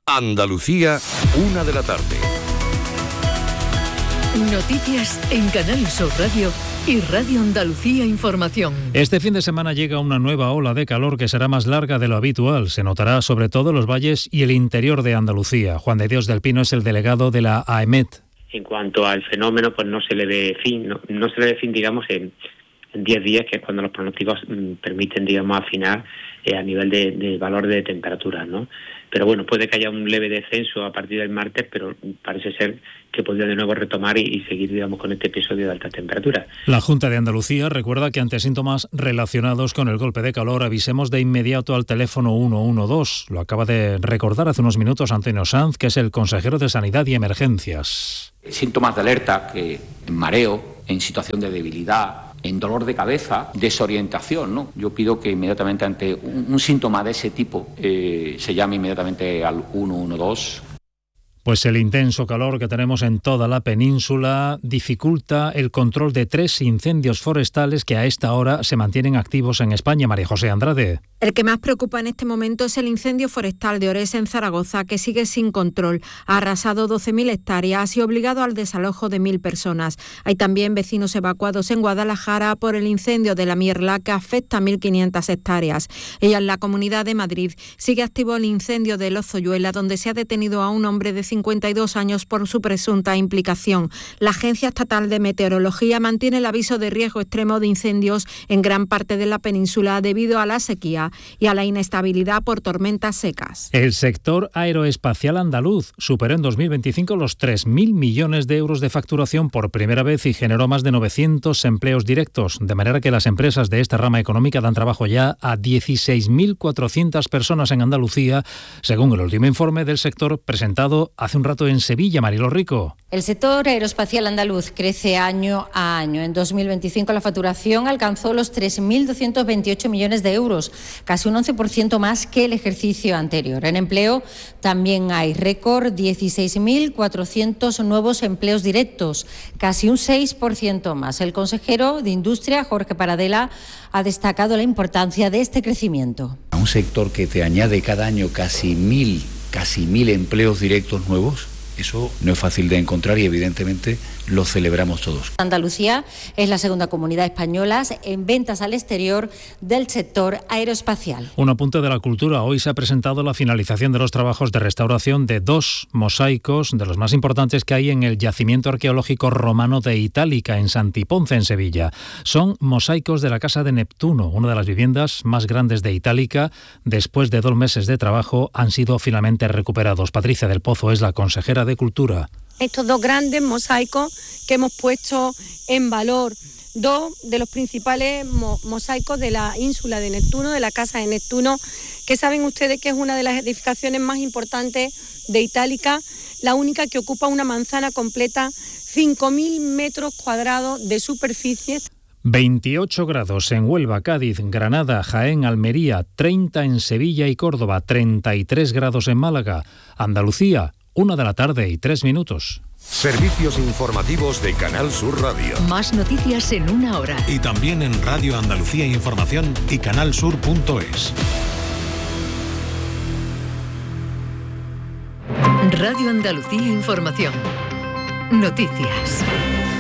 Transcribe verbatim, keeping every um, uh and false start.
Andalucía, una de la tarde. Noticias en Canal Sur Radio y Radio Andalucía Información. Este fin de semana llega una nueva ola de calor que será más larga de lo habitual. Se notará sobre todo en los valles y el interior de Andalucía. Juan de Dios del Pino es el delegado de la AEMET. En cuanto al fenómeno, pues no se le ve fin, no, no se le ve fin, digamos, en en diez días, que es cuando los pronósticos mmm, permiten, digamos, afinar eh, a nivel de, de valor de temperatura, ¿no? Pero bueno, puede que haya un leve descenso a partir del martes, pero parece ser que podría de nuevo retomar y, y seguir, digamos, con este episodio de alta temperatura. La Junta de Andalucía recuerda que ante síntomas relacionados con el golpe de calor avisemos de inmediato al teléfono uno uno dos. Lo acaba de recordar hace unos minutos Antonio Sanz, que es el consejero de Sanidad y Emergencias. Síntomas de alerta, que mareo, en situación de debilidad, en dolor de cabeza, desorientación, ¿no? Yo pido que inmediatamente ante un, un síntoma de ese tipo eh, se llame inmediatamente al uno uno dos. Pues el intenso calor que tenemos en toda la península dificulta el control de tres incendios forestales que a esta hora se mantienen activos en España. María José Andrade. El que más preocupa en este momento es el incendio forestal de Ores en Zaragoza, que sigue sin control. Ha arrasado doce mil hectáreas y obligado al desalojo de mil personas. Hay también vecinos evacuados en Guadalajara por el incendio de la Mierla, que afecta a mil quinientas hectáreas. Y en la Comunidad de Madrid sigue activo el incendio de Lozoyuela, donde se ha detenido a un hombre de cincuenta y dos años por su presunta implicación. La Agencia Estatal de Meteorología mantiene el aviso de riesgo extremo de incendios en gran parte de la península debido a la sequía y a la inestabilidad por tormentas secas. El sector aeroespacial andaluz superó en dos mil veinticinco los tres mil millones de euros de facturación por primera vez y generó más de novecientos empleos directos, de manera que las empresas de esta rama económica dan trabajo ya a dieciséis mil cuatrocientas personas en Andalucía, según el último informe del sector presentado hace un rato en Sevilla. Mariló Rico. El sector aeroespacial andaluz crece año a año. En dos mil veinticinco la facturación alcanzó los tres mil doscientos veintiocho millones de euros, casi un once por ciento más que el ejercicio anterior. En empleo también hay récord, dieciséis mil cuatrocientos nuevos empleos directos, casi un seis por ciento más. El consejero de Industria, Jorge Paradela, ha destacado la importancia de este crecimiento. A un sector que te añade cada año casi mil, casi mil empleos directos nuevos, eso no es fácil de encontrar y evidentemente lo celebramos todos. Andalucía es la segunda comunidad española en ventas al exterior del sector aeroespacial. Un apunte de la cultura. Hoy se ha presentado la finalización de los trabajos de restauración de dos mosaicos de los más importantes que hay en el yacimiento arqueológico romano de Itálica, en Santiponce, en Sevilla. Son mosaicos de la Casa de Neptuno, una de las viviendas más grandes de Itálica. Después de dos meses de trabajo han sido finalmente recuperados. Patricia del Pozo es la consejera de Cultura. Estos dos grandes mosaicos que hemos puesto en valor, dos de los principales mo- mosaicos de la ínsula de Neptuno, de la Casa de Neptuno, que saben ustedes que es una de las edificaciones más importantes de Itálica, la única que ocupa una manzana completa, cinco mil metros cuadrados de superficie. veintiocho grados en Huelva, Cádiz, Granada, Jaén, Almería, treinta en Sevilla y Córdoba, treinta y tres grados en Málaga. Andalucía, una de la tarde y tres minutos. Servicios informativos de Canal Sur Radio. Más noticias en una hora. Y también en Radio Andalucía Información y canalsur punto es. Radio Andalucía Información. Noticias.